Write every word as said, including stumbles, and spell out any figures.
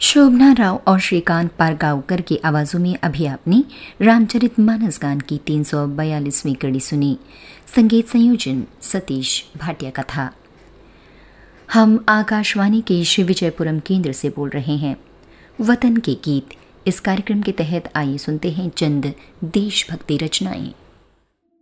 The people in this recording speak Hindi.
शोभना राव और श्रीकांत पारगांवकर की आवाजों में अभी आपने रामचरितमानस गान की तीन सौ बयालीसवीं कड़ी सुनी। संगीत संयोजन सतीश भाटिया का था। हम आकाशवाणी के श्री विजयपुरम केंद्र से बोल रहे हैं। वतन के गीत इस कार्यक्रम के तहत आइए सुनते हैं चंद देशभक्ति रचनाएं।